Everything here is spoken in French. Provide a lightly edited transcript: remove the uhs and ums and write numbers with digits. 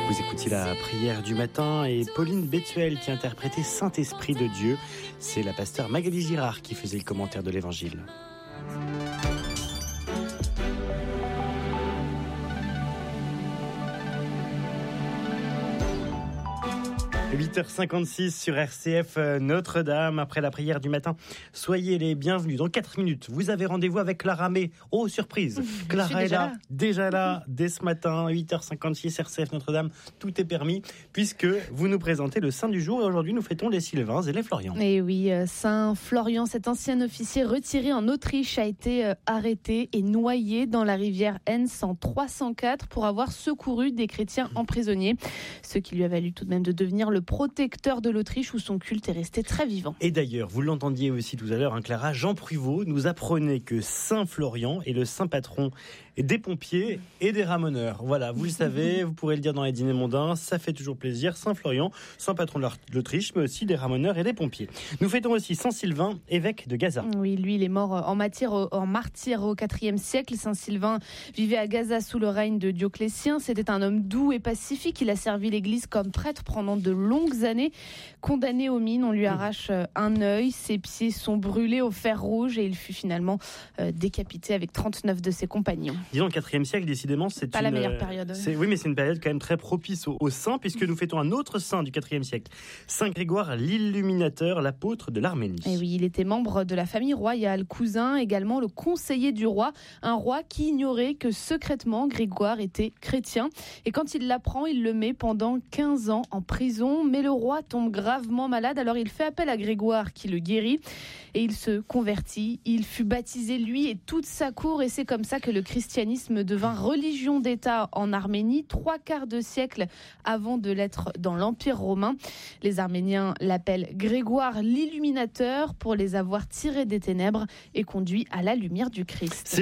Vous écoutiez la prière du matin et Pauline Bethuel qui interprétait Saint-Esprit de Dieu. C'est la pasteur Magali Girard qui faisait le commentaire de l'Évangile. – 8h56 sur RCF Notre-Dame, après la prière du matin. Soyez les bienvenus. Dans 4 minutes, vous avez rendez-vous avec Clara May. Oh, surprise, Clara est là, déjà là, dès ce matin, 8h56, RCF Notre-Dame. Tout est permis, puisque vous nous présentez le saint du jour. Et aujourd'hui, nous fêtons les Sylvains et les Florians. Et oui, Saint Florian, cet ancien officier retiré en Autriche, a été arrêté et noyé dans la rivière Enns en 304 pour avoir secouru des chrétiens emprisonnés. Ce qui lui a valu tout de même de devenir le protecteur de l'Autriche où son culte est resté très vivant. Et d'ailleurs, vous l'entendiez aussi tout à l'heure, Clara, Jean Pruvot nous apprenait que Saint Florian est le saint patron des pompiers et des ramoneurs. Voilà, vous le savez, vous pourrez le dire dans les dîners mondains, ça fait toujours plaisir. Saint Florian, saint patron de l'Autriche, mais aussi des ramoneurs et des pompiers. Nous fêtons aussi Saint Sylvain, évêque de Gaza. Oui, lui, il est mort en martyr au IVe siècle. Saint Sylvain vivait à Gaza sous le règne de Dioclétien. C'était un homme doux et pacifique. Il a servi l'Église comme prêtre pendant de longues années. Condamné aux mines, on lui arrache un œil. Ses pieds sont brûlés au fer rouge et il fut finalement décapité avec 39 de ses compagnons. Disons, le IVe siècle, décidément, c'est pas la meilleure période. Oui, mais c'est une période quand même très propice aux saints, puisque nous fêtons un autre saint du IVe siècle, Saint Grégoire l'Illuminateur, l'apôtre de l'Arménie. Et oui, il était membre de la famille royale, cousin également le conseiller du roi, un roi qui ignorait que secrètement Grégoire était chrétien. Et quand il l'apprend, il le met pendant 15 ans en prison. Mais le roi tombe gravement malade, alors il fait appel à Grégoire qui le guérit. Et il se convertit. Il fut baptisé, lui et toute sa cour. Et c'est comme ça que le christianisme devint religion d'État en Arménie, 3/4 de siècle avant de l'être dans l'Empire romain. Les Arméniens l'appellent Grégoire l'Illuminateur pour les avoir tirés des ténèbres et conduits à la lumière du Christ.